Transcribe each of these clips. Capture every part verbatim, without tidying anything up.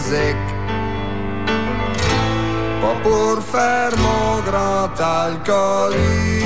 musique. Pas pour faire mon grand alcoolique.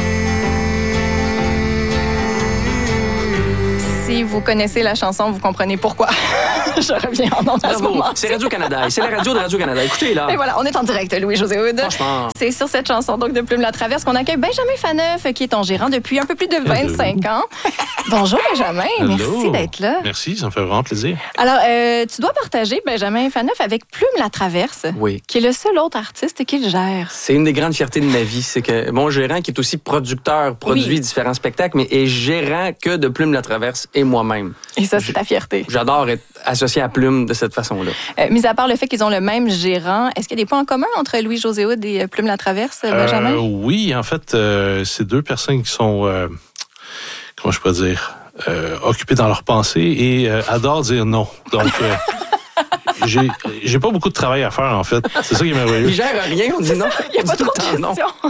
Si vous connaissez la chanson, vous comprenez pourquoi. Je reviens en ondes à ce moment. C'est Radio-Canada. C'est la radio de Radio-Canada. Écoutez, là. Et voilà, on est en direct, Louis-José Hood. Franchement. C'est sur cette chanson, donc, de Plume la Traverse, qu'on accueille Benjamin Faneuf, qui est ton gérant depuis un peu plus de vingt-cinq ans. Bonjour, Benjamin. Hello. Merci d'être là. Merci, ça me fait vraiment plaisir. Alors, euh, tu dois partager Benjamin Faneuf avec Plume la Traverse, Oui. qui est le seul autre artiste qui le gère. C'est une des grandes fiertés de ma vie. C'est que mon gérant, qui est aussi producteur, produit Oui. différents spectacles, mais est gérant que de Plume la Traverse et moi-même. Et ça, c'est ta fierté. J'adore être associé à Plume de cette façon-là. Euh, mis à part le fait qu'ils ont le même gérant, est-ce qu'il y a des points en commun entre Louis-José Hood et Plume la Traverse, Benjamin? Euh, oui, en fait, euh, c'est deux personnes qui sont, euh, comment je peux dire, euh, occupées dans leurs pensées et euh, adorent dire non. Donc, euh, j'ai, j'ai pas beaucoup de travail à faire, en fait. C'est ça qui est merveilleux. Il gère rien, on dit non. Il n'y a On pas dit tout trop le de temps non. questions.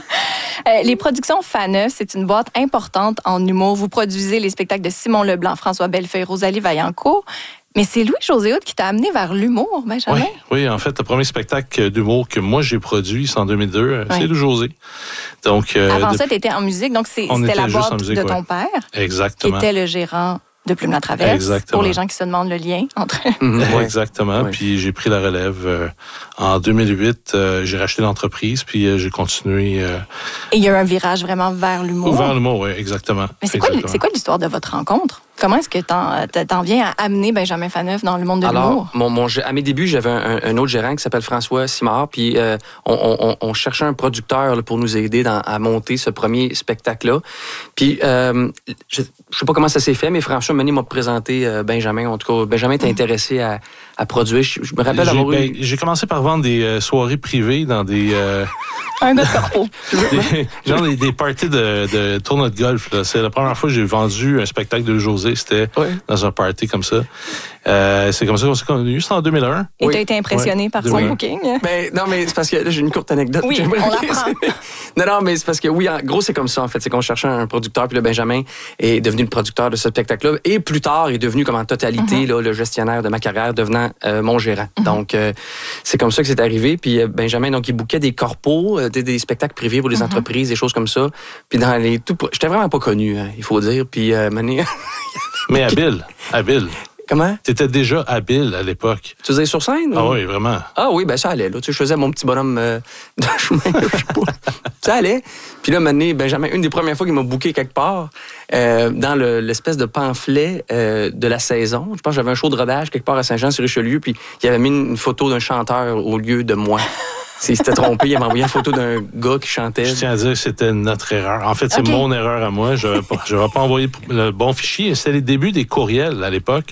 Euh, les productions Faneuf, c'est une boîte importante en humour. Vous produisez les spectacles de Simon Leblanc, François Bellefeuille, Rosalie Vaillancourt. Mais c'est Louis-José Hood qui t'a amené vers l'humour, Benjamin? Oui, oui, en fait, le premier spectacle d'humour que moi j'ai produit, c'est en deux mille deux, euh, Oui. c'est Louis-José. Donc, euh, Avant de- ça, tu étais en musique, donc c'est, On c'était était la juste boîte en musique, de ouais. ton père, qui Exactement. était le gérant de Plume la Traverse. Exactement. Pour les gens qui se demandent le lien entre... Mhm, ouais. Exactement. Ouais. Puis j'ai pris la relève euh, en deux mille huit. Euh, j'ai racheté l'entreprise, puis euh, j'ai continué euh, Et il y a eu un virage vraiment vers l'humour. ouvert l'humour, oui, exactement. Mais c'est quoi, Exactement. c'est quoi l'histoire de votre rencontre? Comment est-ce que t'en, t'en viens à amener Benjamin Faneuf dans le monde de l'humour? Alors, mon, mon, à mes débuts, j'avais un, un autre gérant qui s'appelle François Simard, puis euh, on, on, on cherchait un producteur là, pour nous aider dans, à monter ce premier spectacle-là. Puis, euh, je ne sais pas comment ça s'est fait, mais François Meunier m'a présenté euh, Benjamin. En tout cas, Benjamin était intéressé à, à produire. Je, je me rappelle J'ai, avoir ben, eu... j'ai commencé par vendre des euh, soirées privées dans des... Euh, Un gars de corpo. des genre des, des parties de, de tournoi de golf. Là. C'est la première fois que j'ai vendu un spectacle de José. C'était Ouais. dans un party comme ça. Euh, c'est comme ça qu'on s'est connus. C'était en deux mille un. Et Oui. t'as été impressionné Ouais. par De son oui. booking? Ben, non, mais c'est parce que là, j'ai une courte anecdote. Oui, que j'aimerais on bien- l'apprend. Non, non, mais c'est parce que, oui, en gros, c'est comme ça, en fait. C'est qu'on cherchait un producteur, puis le Benjamin est devenu le producteur de ce spectacle-là. Et plus tard, est devenu, comme en totalité, Mm-hmm. là, le gestionnaire de ma carrière, devenant euh, mon gérant. Mm-hmm. Donc, euh, c'est comme ça que c'est arrivé. Puis euh, Benjamin, donc, il bookait des corpos, euh, des, des spectacles privés pour les Mm-hmm. entreprises, des choses comme ça. Puis dans les tout... J'étais vraiment pas connu, hein, il faut dire. Puis, euh, Mané... Mais habile. Habile. Comment? T'étais déjà habile à l'époque. Tu faisais sur scène? Ah ou? oui, vraiment. Ah oui, ben ça allait. Là. Tu sais, je faisais mon petit bonhomme euh, de chemin. Je sais pas. Ça allait. Puis là, maintenant, Benjamin, une des premières fois qu'il m'a booké quelque part, euh, dans le, l'espèce de pamphlet euh, de la saison, je pense que j'avais un show de rodage quelque part à Saint-Jean-sur-Richelieu, puis il avait mis une photo d'un chanteur au lieu de moi. Il s'était trompé, il avait envoyé une photo d'un gars qui chantait. Je tiens à dire que c'était notre erreur. En fait, c'est Ok. mon erreur à moi. Je n'avais pas, j'avais pas envoyé le bon fichier. C'était les débuts des courriels à l'époque.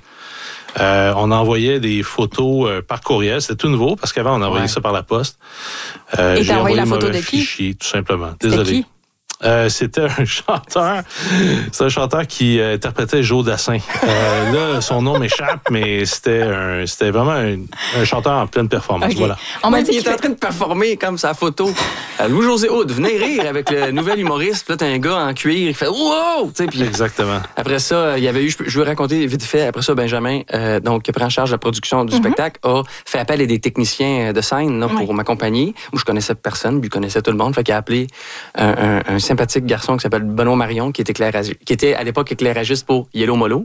Euh, on envoyait des photos euh, par courriel. C'était tout nouveau parce qu'avant, on envoyait Ouais. ça par la poste. Euh, Et j'ai t'as envoyé la le photo mauvais de qui? fichier, tout simplement. C'était Désolé. qui? Euh, c'était un chanteur. C'est un chanteur qui euh, interprétait Joe Dassin. Euh, là, son nom m'échappe, mais c'était un, c'était vraiment un, un chanteur en pleine performance. Ok. Voilà. On m'a Ouais, dit il qu'il était en train de performer comme sa photo. Euh, Louis-José Hood, venez rire avec le nouvel humoriste. Puis là, t'as un gars en cuir, il fait « Wow! » Tu sais, puis Exactement. après ça, il y avait eu, je, peux- je veux raconter vite fait, après ça, Benjamin, euh, donc, qui prend en charge la production du spectacle, a fait appel à des techniciens de scène là, pour Oui. m'accompagner. Moi, je connaissais personne, lui, il connaissait tout le monde. Fait qu'il a appelé un, un, un sympathique garçon qui s'appelle Benoît Marion, qui était, éclairagi- qui était à l'époque éclairagiste pour Yellow Molo.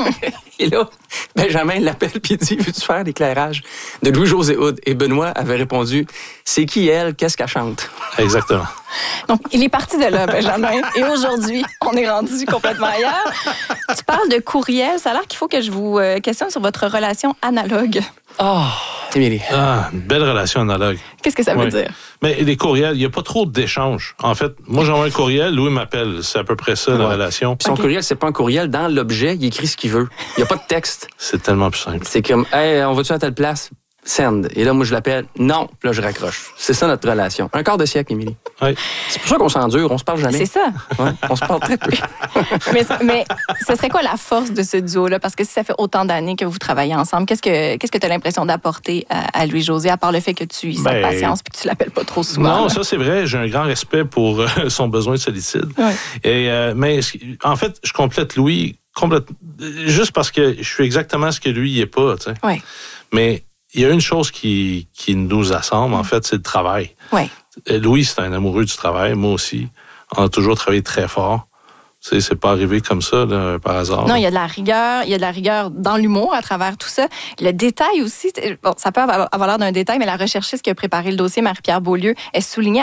Et là, Benjamin l'appelle puis il dit « Veux-tu faire l'éclairage de Louis-José Hood? » Et Benoît avait répondu « C'est qui elle? Qu'est-ce qu'elle chante? » Exactement. Donc, il est parti de là, Benjamin. Et aujourd'hui, on est rendu complètement ailleurs. Tu parles de courriel. Ça a l'air qu'il faut que je vous euh, questionne sur votre relation analogue. Oh, Émilie. Ah, une belle relation analogue. Qu'est-ce que ça veut Oui. dire? Mais les courriels, il n'y a pas trop d'échanges. En fait, moi, j'envoie un courriel, Louis m'appelle. C'est à peu près ça, la Ouais. relation. Son Ok. courriel, c'est pas un courriel. Dans l'objet, il écrit ce qu'il veut. Il n'y a pas de texte. C'est tellement plus simple. C'est comme, hey, on va-tu à telle place? Send. Et là, moi, je l'appelle. Non. Puis là, je raccroche. C'est ça notre relation. Un quart de siècle, Émilie. Oui. C'est pour ça qu'on s'endure. On se parle jamais. C'est ça. Ouais, on se parle très peu. mais, mais ce serait quoi la force de ce duo-là? Parce que si ça fait autant d'années que vous travaillez ensemble, qu'est-ce que qu'est-ce que tu as l'impression d'apporter à, à Louis-José, à part le fait que tu y sens Ben, patience puis que tu l'appelles pas trop souvent? Non, là? ça c'est vrai. J'ai un grand respect pour euh, son besoin de solitude. Ouais. Et euh, mais en fait, je complète Louis complète juste parce que je suis exactement ce que lui il est pas. Tu sais. Ouais. Mais il y a une chose qui, qui nous assemble, en fait, c'est le travail. Oui. Louis, c'est un amoureux du travail, moi aussi. On a toujours travaillé très fort. Tu sais, c'est pas arrivé comme ça, là, par hasard. Non, il y a de la rigueur, il y a de la rigueur dans l'humour à travers tout ça. Le détail aussi, bon, ça peut avoir l'air d'un détail, mais la recherchiste qui a préparé le dossier, Marie-Pierre Beaulieu, elle soulignait